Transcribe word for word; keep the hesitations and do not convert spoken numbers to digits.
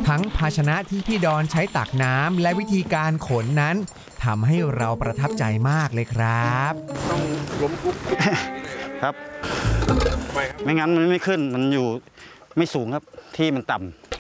ทั้งภาชนะที่พี่ดอนใช้ตักน้ำและวิธีการขนนั้นทำให้เราประทับใจมากเลยครับต้องล้มปุ๊บครับไม่งั้นมันไม่ขึ้นมันอยู่ไม่สูงครับที่มันต่